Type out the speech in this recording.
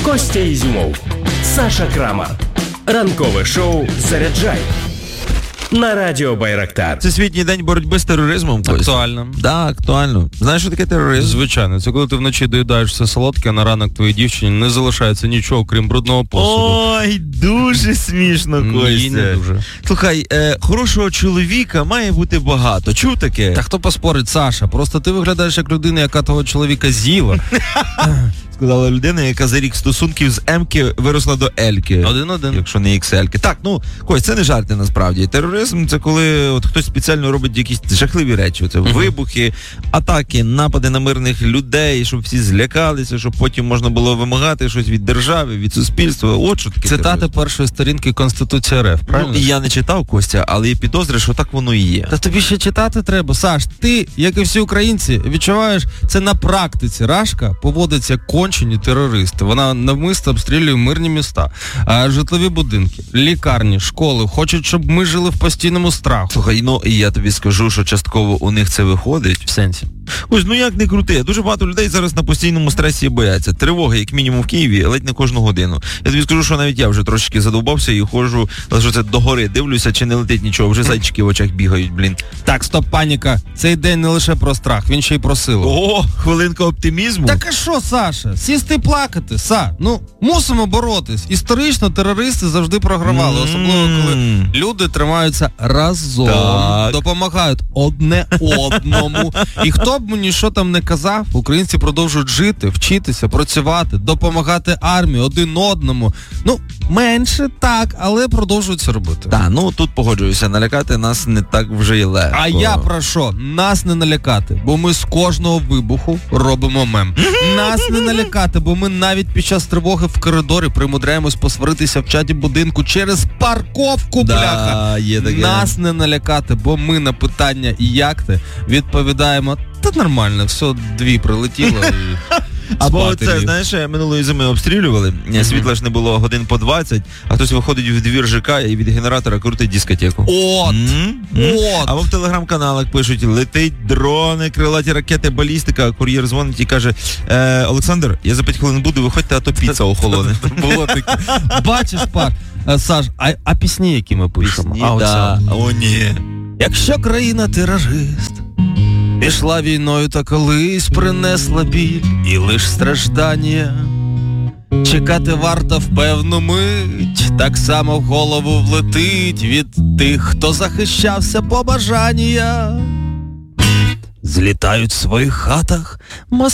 Костя Ізюмов, Саша Крамар. Ранкове шоу «Заряджай» на Радіо Байрактар. Всесвітній день боротьби з тероризмом. Актуально. Да, актуально. Знаєш, що таке тероризм? Звичайно. Це коли ти вночі доїдаєш все солодке, а на ранок твоїй дівчині не залишається нічого, крім брудного посуду. Ой, дуже смішно, Костя. Ні, не дуже. Слухай, хорошого чоловіка має бути багато. Чув таке? Та хто поспорить, Саша? Просто ти виглядаєш як людина, яка того чоловіка з'їла. Сказала людина, яка за рік стосунків з М-ки виросла до Л-ки. 1-1. Якщо не XL-ки. Так, Кость, це не жарти насправді. Тероризм — це коли от хтось спеціально робить якісь жахливі речі. Це вибухи, атаки, напади на мирних людей, щоб всі злякалися, щоб потім можна було вимагати щось від держави, від суспільства. От що таке Цитати тероризм. першої сторінки Конституції РФ, правильно? Я не читав, Костя, але є підозри, що так воно і є. Та тобі ще читати треба. Саш, ти, як і всі українці, відчуваєш це на практиці. Рашка поводиться як кончені терористи. Вона навмисно обстрілює мирні міста, житлові будинки, лікарні, школи. Хочуть, щоб ми жили в постійному страху. Слухай, і я тобі скажу, що частково у них це виходить. В сенсі. Ось, як не крути. Дуже багато людей зараз на постійному стресі бояться. Тривоги, як мінімум в Києві, ледь не кожну годину. Я тобі скажу, що навіть я вже трошечки задовбався і ходжу, що це догори дивлюся, чи не летить нічого. Вже зайчики в очах бігають, блін. Так, стоп, паніка. Цей день не лише про страх, він ще й про силу. О, хвилинка оптимізму. Так а що, Саша? Сісти і плакати, мусимо боротись. Історично терористи завжди програвали, особливо коли люди тримаються разом, так, допомагають одне одному. І хто б мені що там не казав, українці продовжують жити, вчитися, працювати, допомагати армії один одному. Менше так, але продовжують це робити. Так, тут погоджуюся, налякати нас не так вже й легко. А я про що? Нас не налякати, бо ми з кожного вибуху робимо мем. Нас не налякати, бо ми навіть під час тривоги в коридорі примудряємось посваритися в чаті будинку через парковку, бляха. Є таке. Нас не налякати, бо ми на питання «як ти?» відповідаємо: та нормально, все, 2 прилетіло і... Або це, знаєш, минулої зими обстрілювали, світла ж не було годин по 20, а хтось виходить в двір ЖК і від генератора крутить дискотеку. От! Або в телеграм-каналах пишуть: летить дрони, крилаті ракети, балістика, а кур'єр дзвонить і каже: Олександр, я за 5 хвилин буду, виходьте, а то піца охолоне. Було таке. Бачиш, Саш, а пісні, які ми пишемо? Пісні, О, ні. Якщо країна терорист пішла війною та колись принесла біль і лиш страждання, чекати варто в певну мить, так само в голову влетить від тих, хто захищався по бажання. Злітають в своїх хатах